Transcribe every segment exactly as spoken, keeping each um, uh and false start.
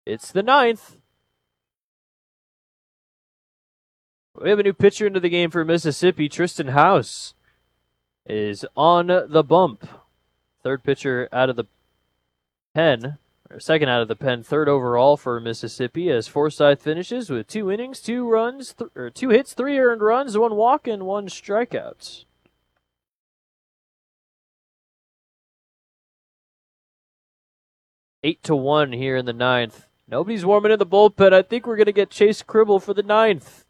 It's the ninth. We have a new pitcher into the game for Mississippi. Tristan House is on the bump. Third pitcher out of the pen, or second out of the pen, third overall for Mississippi as Forsyth finishes with two innings, two runs, th- or two hits, three earned runs, one walk, and one strikeout. Eight to one here in the ninth. Nobody's warming in the bullpen. I think we're going to get Chase Cribble for the ninth.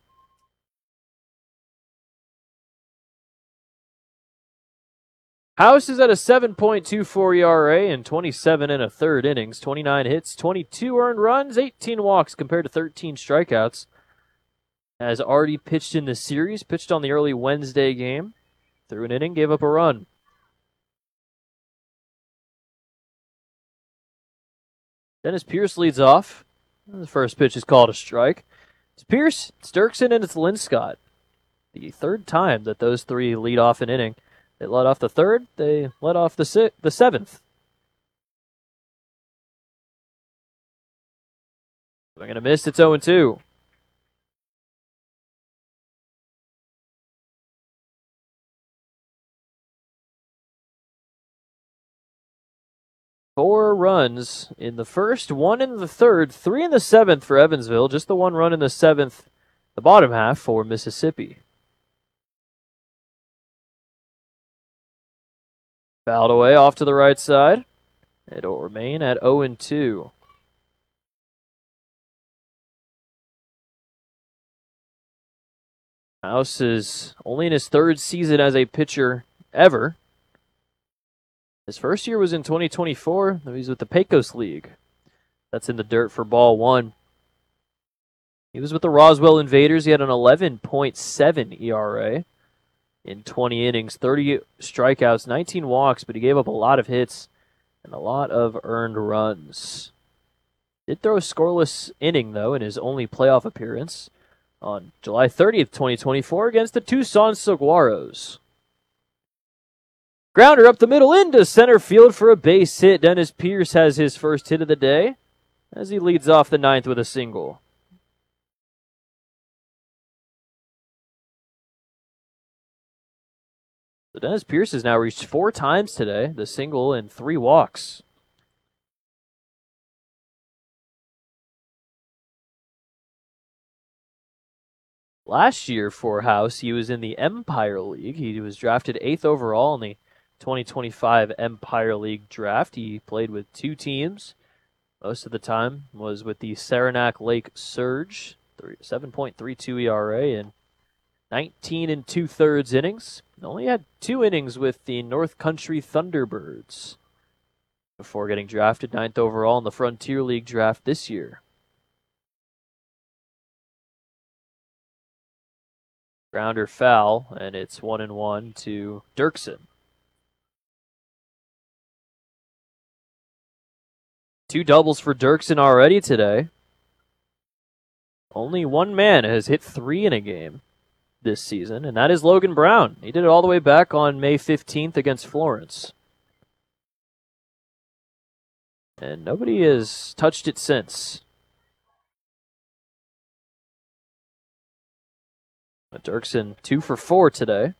House is at a seven point two four E R A in twenty-seven and a third innings, twenty-nine hits, twenty-two earned runs, eighteen walks compared to thirteen strikeouts. Has already pitched in the series, pitched on the early Wednesday game. Threw an inning, gave up a run. Dennis Pierce leads off. The first pitch is called a strike. It's Pierce, it's Dirksen, and it's Linscott. The third time that those three lead off an inning. They led off the third. They led off the si- the seventh. They're going to miss. It's oh and two. Four runs in the first, one in the third, three in the seventh for Evansville. Just the one run in the seventh, the bottom half for Mississippi. Fouled away off to the right side. It'll remain at oh and two. House is only in his third season as a pitcher ever. His first year was in twenty twenty-four. He was with the Pecos League. That's in the dirt for ball one. He was with the Roswell Invaders. He had an eleven point seven E R A in twenty innings, thirty strikeouts, nineteen walks, but he gave up a lot of hits and a lot of earned runs. Did throw a scoreless inning, though, in his only playoff appearance on July thirtieth, twenty twenty-four against the Tucson Saguaros. Grounder up the middle into center field for a base hit. Dennis Pierce has his first hit of the day as he leads off the ninth with a single. So Dennis Pierce has now reached four times today, the single and three walks. Last year for House, he was in the Empire League. He was drafted eighth overall in the twenty twenty-five Empire League draft. He played with two teams. Most of the time was with the Saranac Lake Surge, seven point three two E R A and nineteen and two-thirds innings. Only had two innings with the North Country Thunderbirds before getting drafted ninth overall in the Frontier League draft this year. Grounder foul, and it's one and one to Dirksen. Two doubles for Dirksen already today. Only one man has hit three in a game this season, and that is Logan Brown. He did it all the way back on May fifteenth against Florence. And nobody has touched it since. Dirksen two for four today.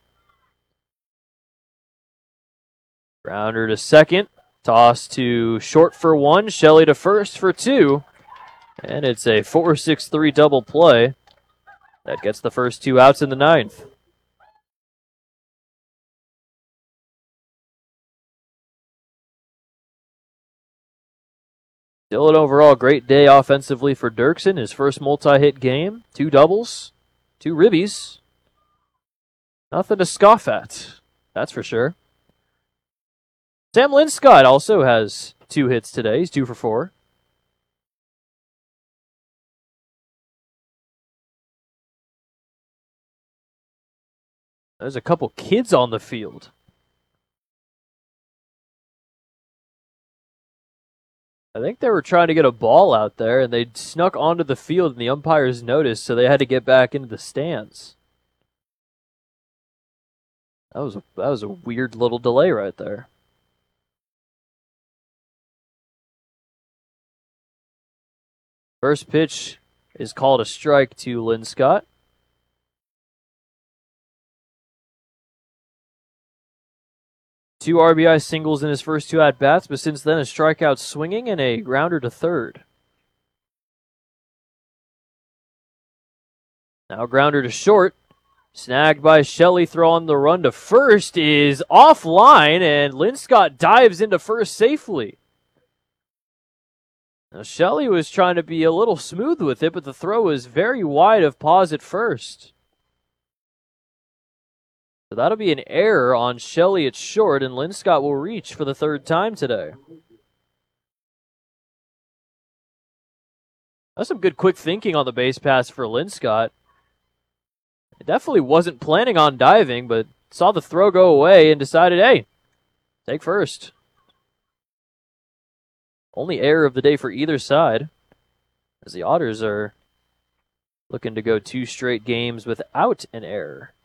Grounder to second. Toss to short for one. Shelley to first for two. And it's a four six three double play that gets the first two outs in the ninth. Still an overall great day offensively for Dirksen. His first multi-hit game. Two doubles. Two ribbies. Nothing to scoff at. That's for sure. Sam Linscott also has two hits today. He's two for four. There's a couple kids on the field. I think they were trying to get a ball out there, and they snuck onto the field, and the umpires noticed, so they had to get back into the stands. That was a, that was a weird little delay right there. First pitch is called a strike to Linscott. Two R B I singles in his first two at-bats, but since then a strikeout swinging and a grounder to third. Now grounder to short. Snagged by Shelley, throwing the run to first is offline, and Linscott dives into first safely. Now Shelley was trying to be a little smooth with it, but the throw was very wide of pause at first. So that'll be an error on Shelley at short, and Linscott will reach for the third time today. That's some good quick thinking on the base pass for Linscott. He definitely wasn't planning on diving, but saw the throw go away and decided, hey, take first. Only error of the day for either side, as the Otters are looking to go two straight games without an error.